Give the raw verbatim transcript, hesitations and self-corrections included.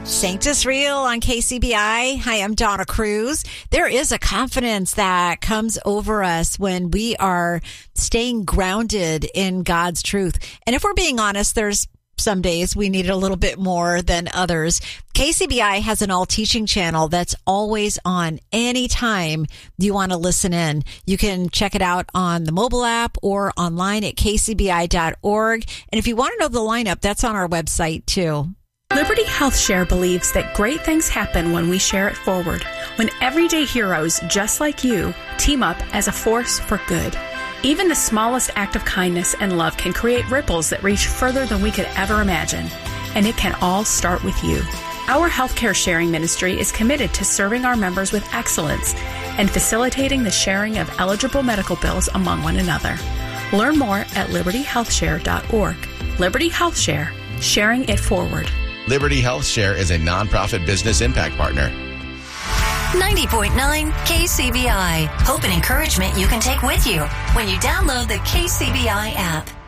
Sanctus Real on K C B I. Hi, I'm Donna Cruz. There is a confidence that comes over us when we are staying grounded in God's truth. And if we're being honest, there's some days we need it a little bit more than others. K C B I has an all teaching channel that's always on anytime you want to listen in. You can check it out on the mobile app or online at k c b i dot org. And if you want to know the lineup, that's on our website too. Liberty Health Share believes that great things happen when we share it forward, when everyday heroes just like you team up as a force for good. Even the smallest act of kindness and love can create ripples that reach further than we could ever imagine. And it can all start with you. Our healthcare sharing ministry is committed to serving our members with excellence and facilitating the sharing of eligible medical bills among one another. Learn more at liberty health share dot org. Liberty Health Share, sharing it forward. Liberty Health Share is a nonprofit business impact partner. ninety point nine K C B I. Hope and encouragement you can take with you when you download the K C B I app.